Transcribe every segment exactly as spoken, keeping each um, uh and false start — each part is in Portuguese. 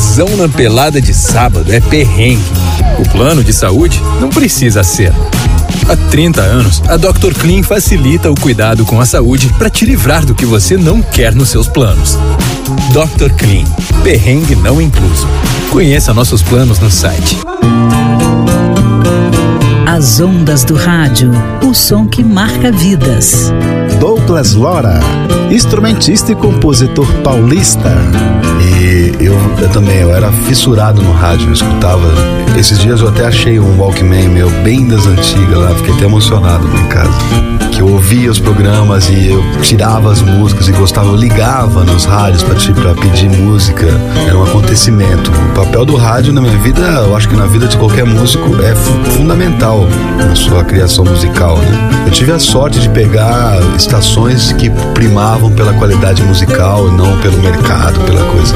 Tesão na pelada de sábado é perrengue. O plano de saúde não precisa ser. Há trinta anos, a doutor Clean facilita o cuidado com a saúde para te livrar do que você não quer nos seus planos. doutor Clean, perrengue não incluso. Conheça nossos planos no site. As ondas do rádio, o som que marca vidas. Douglas Lora, instrumentista e compositor paulista. E eu, eu também, eu era fissurado no rádio, eu escutava. Esses dias eu até achei um Walkman meu bem das antigas lá, fiquei até emocionado lá em casa. Que eu ouvia os programas e eu tirava as músicas e gostava, eu ligava nos rádios pra, pra pedir música. Era um acontecimento. O papel do rádio na minha vida, eu acho que na vida de qualquer músico, é fu- fundamental na sua criação musical, né? Eu tive a sorte de pegar estações que primavam pela qualidade musical e não pelo mercado, pela coisa.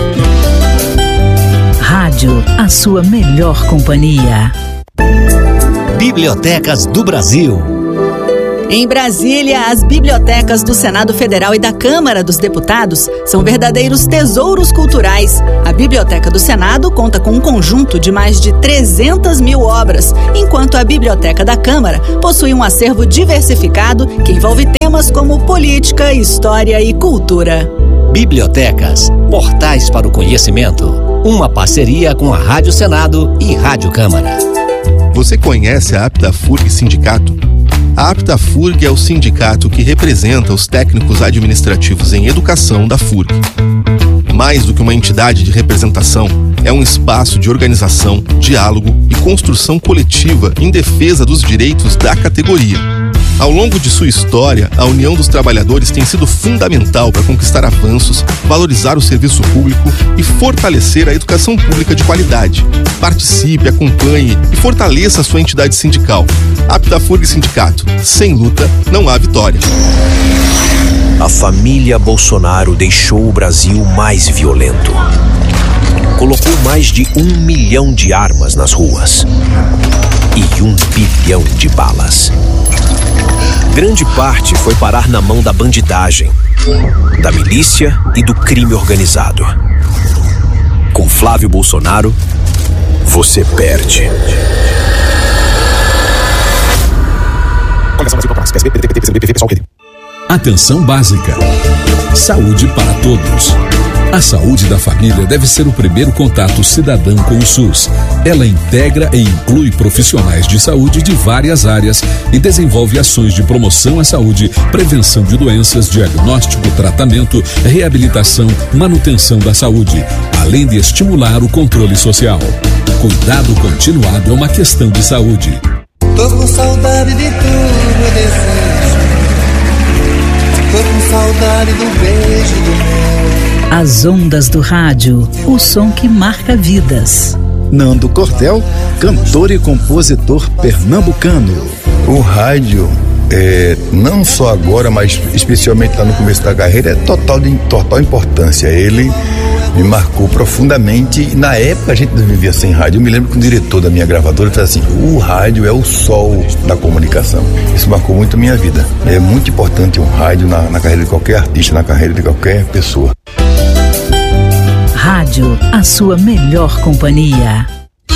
Rádio, a sua melhor companhia. Bibliotecas do Brasil. Em Brasília, as bibliotecas do Senado Federal e da Câmara dos Deputados são verdadeiros tesouros culturais. A Biblioteca do Senado conta com um conjunto de mais de trezentas mil obras, enquanto a Biblioteca da Câmara possui um acervo diversificado que envolve temas como política, história e cultura. Bibliotecas, portais para o conhecimento. Uma parceria com a Rádio Senado e Rádio Câmara. Você conhece a Aptafurg Sindicato? A Aptafurg é o sindicato que representa os técnicos administrativos em educação da F U R G. Mais do que uma entidade de representação, é um espaço de organização, diálogo e construção coletiva em defesa dos direitos da categoria. Ao longo de sua história, a União dos Trabalhadores tem sido fundamental para conquistar avanços, valorizar o serviço público e fortalecer a educação pública de qualidade. Participe, acompanhe e fortaleça a sua entidade sindical. Aptafurg Sindicato. Sem luta, não há vitória. A família Bolsonaro deixou o Brasil mais violento. Colocou mais de um milhão de armas nas ruas e um bilhão de balas. Grande parte foi parar na mão da bandidagem, da milícia e do crime organizado. Com Flávio Bolsonaro, você perde. Atenção básica. Saúde para todos. A saúde da família deve ser o primeiro contato cidadão com o SUS. Ela integra e inclui profissionais de saúde de várias áreas e desenvolve ações de promoção à saúde, prevenção de doenças, diagnóstico, tratamento, reabilitação, manutenção da saúde, além de estimular o controle social. Cuidado continuado é uma questão de saúde. Tô com saudade de tudo, desejo. Tô com saudade do beijo do meu. As ondas do rádio, o som que marca vidas. Nando Cordel, cantor e compositor pernambucano. O rádio, é, não só agora, mas especialmente lá no começo da carreira, é total, de, total importância. Ele me marcou profundamente. Na época a gente não vivia sem rádio. Eu me lembro que o diretor da minha gravadora falou assim: o rádio é o sol da comunicação. Isso marcou muito a minha vida. É muito importante um rádio na, na carreira de qualquer artista, na carreira de qualquer pessoa. Rádio, a sua melhor companhia.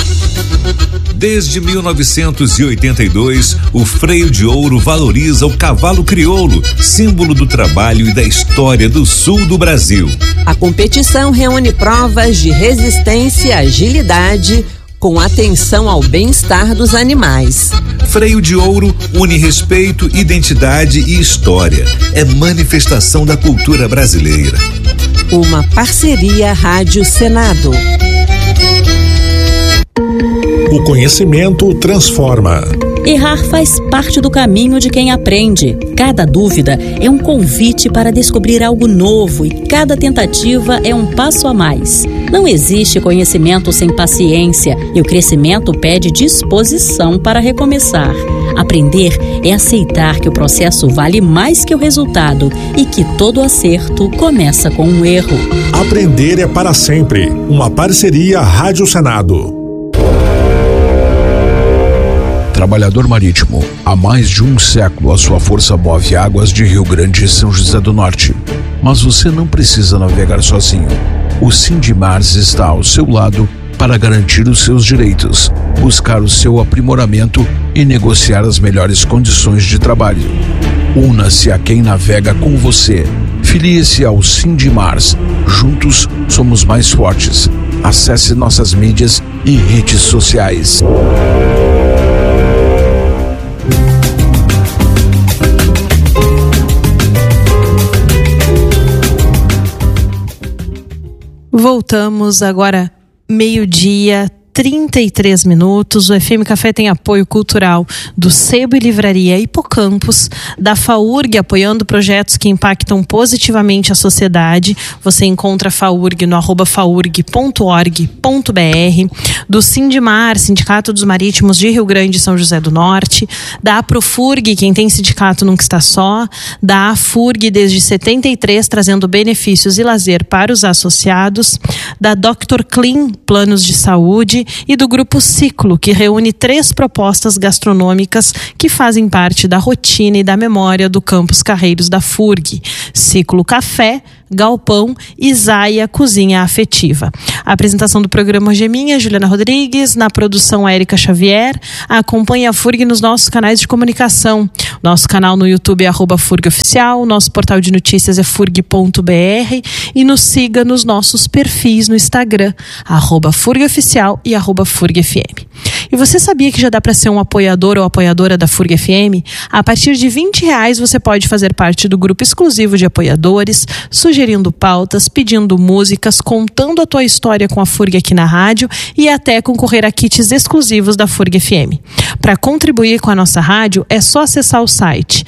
Desde mil novecentos e oitenta e dois, o Freio de Ouro valoriza o cavalo crioulo, símbolo do trabalho e da história do sul do Brasil. A competição reúne provas de resistência e agilidade, com atenção ao bem-estar dos animais. Freio de Ouro une respeito, identidade e história. É manifestação da cultura brasileira. Uma parceria Rádio Senado. O conhecimento transforma. Errar faz parte do caminho de quem aprende. Cada dúvida é um convite para descobrir algo novo e cada tentativa é um passo a mais. Não existe conhecimento sem paciência e o crescimento pede disposição para recomeçar. Aprender é aceitar que o processo vale mais que o resultado e que todo acerto começa com um erro. Aprender é para sempre. Uma parceria Rádio Senado. Trabalhador marítimo, há mais de um século a sua força move águas de Rio Grande e São José do Norte. Mas você não precisa navegar sozinho. O Sindimars está ao seu lado para garantir os seus direitos, buscar o seu aprimoramento e negociar as melhores condições de trabalho. Una-se a quem navega com você. Filie-se ao Sindimars. Juntos somos mais fortes. Acesse nossas mídias e redes sociais. Voltamos agora, meio-dia, trinta e três minutos. O F M Café tem apoio cultural do Sebo e Livraria Hipocampus, da FAURG, apoiando projetos que impactam positivamente a sociedade. Você encontra a FAURG no arroba faurg ponto org ponto br, do Sindimar, Sindicato dos Marítimos de Rio Grande e São José do Norte, da Aprofurg, quem tem sindicato nunca está só, da AFURG desde setenta e três, trazendo benefícios e lazer para os associados, da doutor Clean, planos de saúde, e do Grupo Ciclo, que reúne três propostas gastronômicas que fazem parte da rotina e da memória do Campus Carreiros da FURG. Ciclo Café, Galpão e Zaia Cozinha Afetiva. A apresentação do programa hoje é minha, Juliana Rodrigues, na produção Érica Xavier. Acompanhe a FURG nos nossos canais de comunicação. Nosso canal no YouTube é arroba FURG Oficial, nosso portal de notícias é furg ponto br e nos siga nos nossos perfis no Instagram, arroba FURG Oficial e arroba FURG F M. E você sabia que já dá para ser um apoiador ou apoiadora da FURG F M? A partir de vinte reais você pode fazer parte do grupo exclusivo de apoiadores, sugerindo pautas, pedindo músicas, contando a tua história com a FURG aqui na rádio e até concorrer a kits exclusivos da FURG F M. Para contribuir com a nossa rádio, é só acessar o site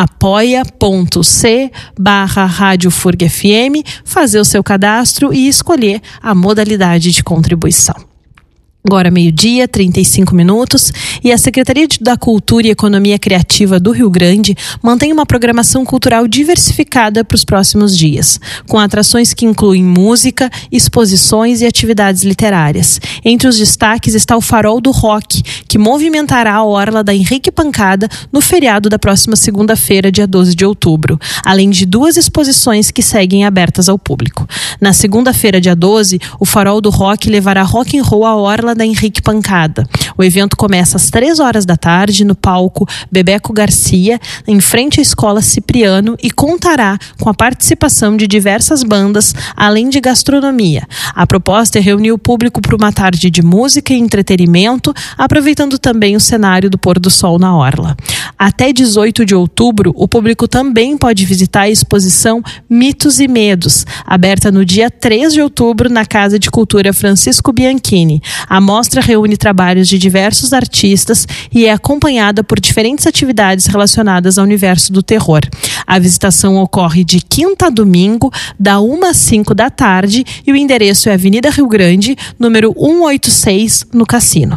apoia.c barra Rádio FURG F M, fazer o seu cadastro e escolher a modalidade de contribuição. Agora meio-dia, trinta e cinco minutos, e a Secretaria da Cultura e Economia Criativa do Rio Grande mantém uma programação cultural diversificada para os próximos dias, com atrações que incluem música, exposições e atividades literárias. Entre os destaques está o Farol do Rock, que movimentará a orla da Henrique Pancada no feriado da próxima segunda-feira, dia doze de outubro, além de duas exposições que seguem abertas ao público. Na segunda-feira, dia doze, o Farol do Rock levará rock and roll à orla da Henrique Pancada. O evento começa às três horas da tarde no palco Bebeco Garcia, em frente à Escola Cipriano, e contará com a participação de diversas bandas, além de gastronomia. A proposta é reunir o público para uma tarde de música e entretenimento, aproveitando também o cenário do pôr do sol na orla. Até dezoito de outubro, o público também pode visitar a exposição Mitos e Medos, aberta no dia três de outubro na Casa de Cultura Francisco Bianchini. A mostra reúne trabalhos de diversos artistas e é acompanhada por diferentes atividades relacionadas ao universo do terror. A visitação ocorre de quinta a domingo, da uma às cinco da tarde, e o endereço é Avenida Rio Grande, número cento e oitenta e seis, no Cassino.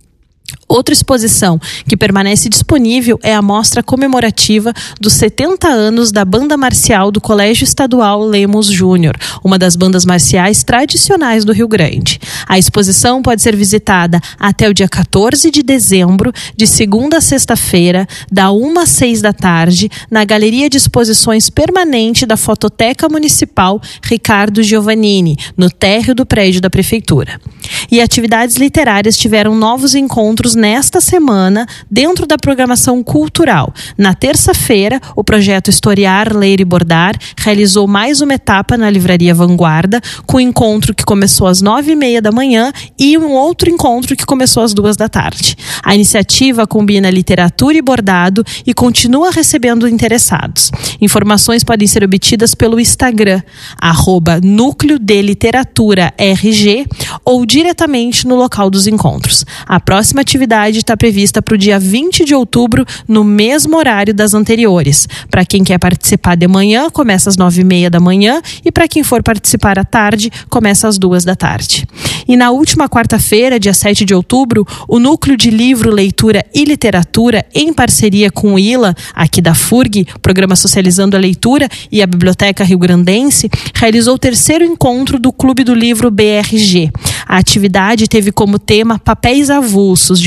Outra exposição que permanece disponível é a mostra comemorativa dos setenta anos da Banda Marcial do Colégio Estadual Lemos Júnior, uma das bandas marciais tradicionais do Rio Grande. A exposição pode ser visitada até o dia quatorze de dezembro, de segunda a sexta-feira, da uma às seis da tarde, na Galeria de Exposições Permanente da Fototeca Municipal Ricardo Giovannini, no térreo do prédio da Prefeitura. E atividades literárias tiveram novos encontros nesta semana, dentro da programação cultural. Na terça-feira, o projeto Historiar, Ler e Bordar realizou mais uma etapa na Livraria Vanguarda, com um encontro que começou às nove e meia da manhã e um outro encontro que começou às duas da tarde. A iniciativa combina literatura e bordado e continua recebendo interessados. Informações podem ser obtidas pelo Instagram, arroba Núcleo de Literatura R G, ou diretamente no local dos encontros. A próxima atividade está prevista para o dia vinte de outubro, no mesmo horário das anteriores. Para quem quer participar de manhã, começa às nove e meia da manhã, e para quem for participar à tarde, começa às duas da tarde. E na última quarta-feira, dia sete de outubro, o Núcleo de Livro, Leitura e Literatura, em parceria com o I L A, aqui da FURG, Programa Socializando a Leitura, e a Biblioteca Rio-Grandense, realizou o terceiro encontro do Clube do Livro B R G. A atividade teve como tema Papéis Avulsos, de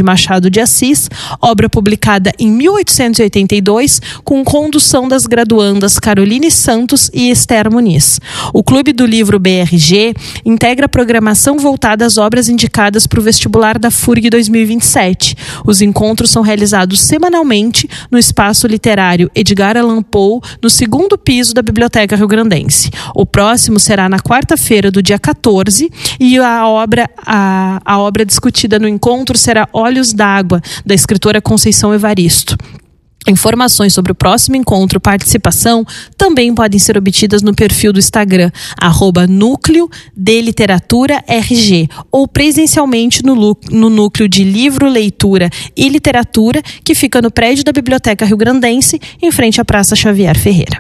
Machado de Assis, obra publicada em mil oitocentos e oitenta e dois, com condução das graduandas Caroline Santos e Esther Muniz. O Clube do Livro B R G integra a programação voltada às obras indicadas para o vestibular da F U R G dois mil e vinte e sete. Os encontros são realizados semanalmente no Espaço Literário Edgar Allan Poe, no segundo piso da Biblioteca Riograndense. O próximo será na quarta-feira do dia quatorze e a obra, a, a obra discutida no encontro será Olhos d'Água, da escritora Conceição Evaristo. Informações sobre o próximo encontro e participação também podem ser obtidas no perfil do Instagram, arroba Núcleo de Literatura R G, ou presencialmente no, no Núcleo de Livro, Leitura e Literatura, que fica no prédio da Biblioteca Riograndense, em frente à Praça Xavier Ferreira.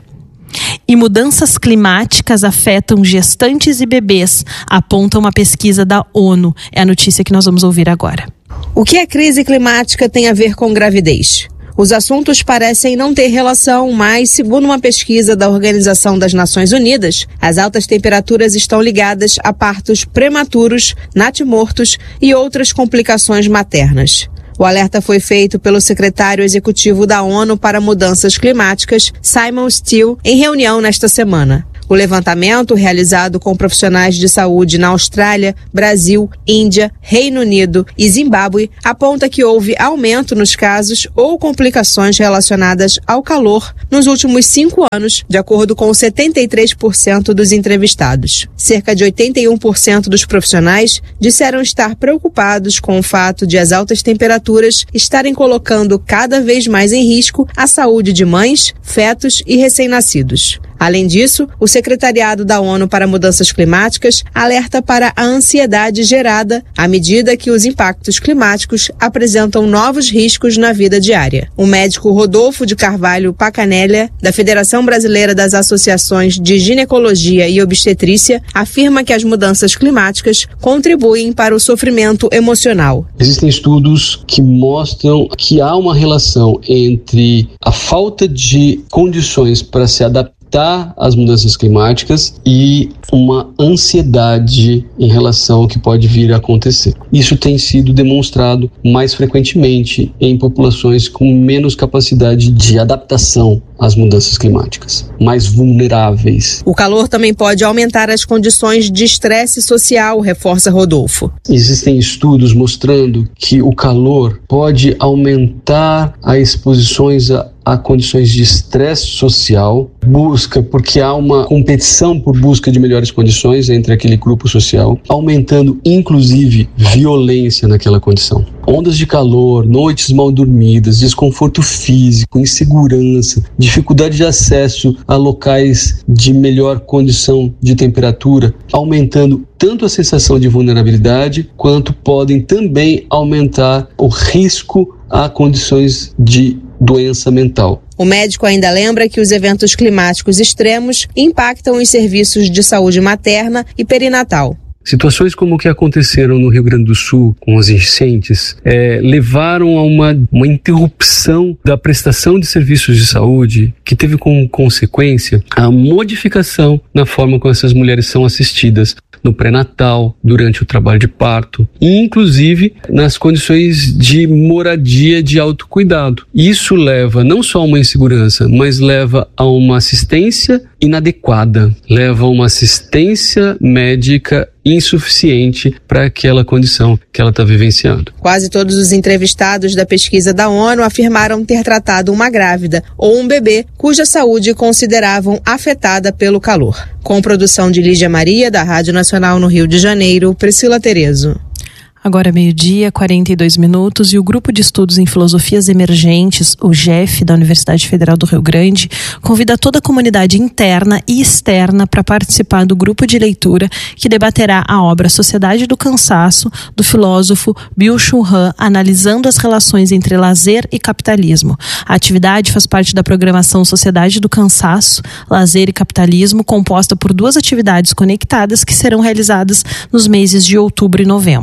E mudanças climáticas afetam gestantes e bebês, aponta uma pesquisa da ONU. É a notícia que nós vamos ouvir agora. O que a crise climática tem a ver com gravidez? Os assuntos parecem não ter relação, mas, segundo uma pesquisa da Organização das Nações Unidas, as altas temperaturas estão ligadas a partos prematuros, natimortos e outras complicações maternas. O alerta foi feito pelo secretário executivo da ONU para Mudanças Climáticas, Simon Still, em reunião nesta semana. O levantamento, realizado com profissionais de saúde na Austrália, Brasil, Índia, Reino Unido e Zimbábue, aponta que houve aumento nos casos ou complicações relacionadas ao calor nos últimos cinco anos, de acordo com setenta e três por cento dos entrevistados. Cerca de oitenta e um por cento dos profissionais disseram estar preocupados com o fato de as altas temperaturas estarem colocando cada vez mais em risco a saúde de mães, fetos e recém-nascidos. Além disso, o Secretariado da ONU para Mudanças Climáticas alerta para a ansiedade gerada à medida que os impactos climáticos apresentam novos riscos na vida diária. O médico Rodolfo de Carvalho Pacanelli, da Federação Brasileira das Associações de Ginecologia e Obstetrícia, afirma que as mudanças climáticas contribuem para o sofrimento emocional. Existem estudos que mostram que há uma relação entre a falta de condições para se adaptar às mudanças climáticas e uma ansiedade em relação ao que pode vir a acontecer. Isso tem sido demonstrado mais frequentemente em populações com menos capacidade de adaptação às mudanças climáticas, mais vulneráveis. O calor também pode aumentar as condições de estresse social, reforça Rodolfo. Existem estudos mostrando que o calor pode aumentar as exposições a Há condições de estresse social, busca, porque há uma competição por busca de melhores condições entre aquele grupo social, aumentando inclusive violência naquela condição. Ondas de calor, noites mal dormidas, desconforto físico, insegurança, dificuldade de acesso a locais de melhor condição de temperatura, aumentando tanto a sensação de vulnerabilidade, quanto podem também aumentar o risco a condições de doença mental. O médico ainda lembra que os eventos climáticos extremos impactam os serviços de saúde materna e perinatal. Situações como o que aconteceram no Rio Grande do Sul com as enchentes é, levaram a uma, uma interrupção da prestação de serviços de saúde que teve como consequência a modificação na forma como essas mulheres são assistidas no pré-natal, durante o trabalho de parto e inclusive nas condições de moradia de autocuidado. Isso leva não só a uma insegurança, mas leva a uma assistência inadequada, leva a uma assistência médica insuficiente para aquela condição que ela está vivenciando. Quase todos os entrevistados da pesquisa da ONU afirmaram ter tratado uma grávida ou um bebê cuja saúde consideravam afetada pelo calor. Com produção de Lígia Maria, da Rádio Nacional no Rio de Janeiro, Priscila Terezo. Agora meio-dia, quarenta e dois minutos, e o Grupo de Estudos em Filosofias Emergentes, o G E F, da Universidade Federal do Rio Grande, convida toda a comunidade interna e externa para participar do grupo de leitura que debaterá a obra Sociedade do Cansaço, do filósofo Byung-Chul Han, analisando as relações entre lazer e capitalismo. A atividade faz parte da programação Sociedade do Cansaço, Lazer e Capitalismo, composta por duas atividades conectadas que serão realizadas nos meses de outubro e novembro.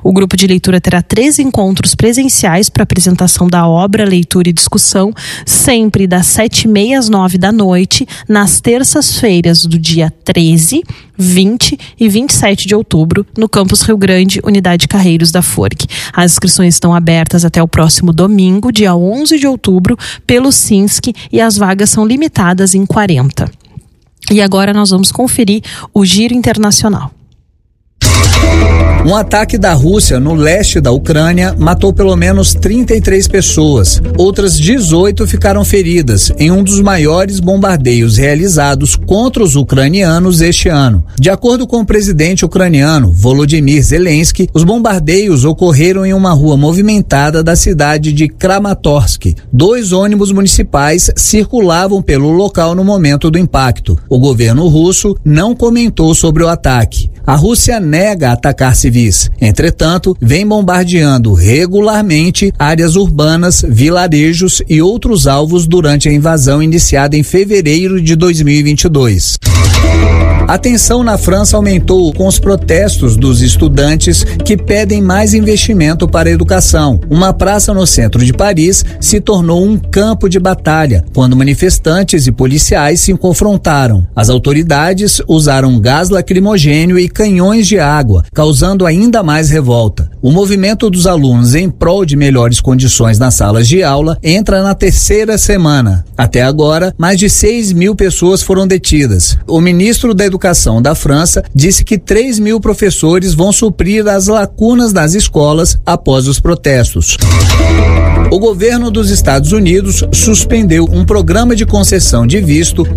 O grupo de leitura terá três encontros presenciais para apresentação da obra, leitura e discussão, sempre das sete e meia às nove da noite, nas terças-feiras do dia treze, vinte e vinte e sete de outubro, no campus Rio Grande, Unidade Carreiros da F O R G. As inscrições estão abertas até o próximo domingo, dia onze de outubro, pelo SINSC, e as vagas são limitadas em quarenta. E agora nós vamos conferir o Giro Internacional. Um ataque da Rússia no leste da Ucrânia matou pelo menos trinta e três pessoas. Outras dezoito ficaram feridas em um dos maiores bombardeios realizados contra os ucranianos este ano. De acordo com o presidente ucraniano Volodymyr Zelensky, os bombardeios ocorreram em uma rua movimentada da cidade de Kramatorsk. Dois ônibus municipais circulavam pelo local no momento do impacto. O governo russo não comentou sobre o ataque. A Rússia nega atacar civis. Entretanto, vem bombardeando regularmente áreas urbanas, vilarejos e outros alvos durante a invasão iniciada em fevereiro de dois mil e vinte e dois. A tensão na França aumentou com os protestos dos estudantes que pedem mais investimento para a educação. Uma praça no centro de Paris se tornou um campo de batalha, quando manifestantes e policiais se confrontaram. As autoridades usaram gás lacrimogênio e canhões de água, causando ainda mais revolta. O movimento dos alunos em prol de melhores condições nas salas de aula entra na terceira semana. Até agora, mais de seis mil pessoas foram detidas. O ministro da Educação da França disse que três mil professores vão suprir as lacunas das escolas após os protestos. O governo dos Estados Unidos suspendeu um programa de concessão de visto